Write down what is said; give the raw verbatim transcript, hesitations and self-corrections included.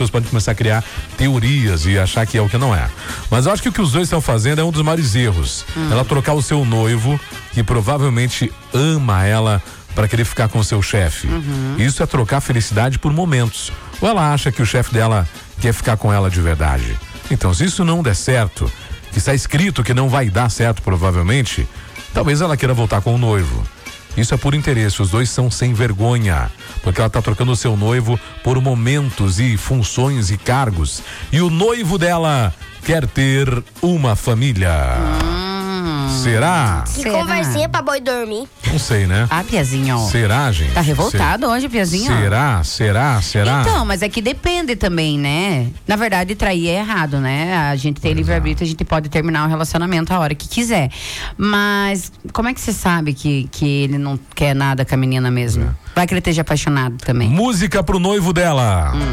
pessoas podem começar a criar teorias e achar que é o que não é. Mas eu acho que o que os dois estão fazendo é um dos maiores erros. Hum. Ela trocar o seu noivo, que provavelmente ama ela, para querer ficar com o seu chefe. Uhum. Isso é trocar felicidade por momentos. Ou ela acha que o chefe dela quer ficar com ela de verdade. Então, se isso não der certo, que está escrito que não vai dar certo provavelmente, talvez ela queira voltar com o noivo. Isso é por interesse, os dois são sem vergonha, porque ela está trocando o seu noivo por momentos e funções e cargos. E o noivo dela quer ter uma família. Hum. Será? Que Será? Conversinha pra boi dormir. Não sei, né? Ah, Piazinho. Será, gente? Tá revoltado Se... hoje, Piazinho? Será? Será? Será? Então, mas é que depende também, né? Na verdade, trair é errado, né? A gente tem livre-arbítrio, a gente pode terminar o relacionamento a hora que quiser. Mas como é que você sabe que, que ele não quer nada com a menina mesmo? É. Vai que ele esteja apaixonado também. Música pro noivo dela. Hum.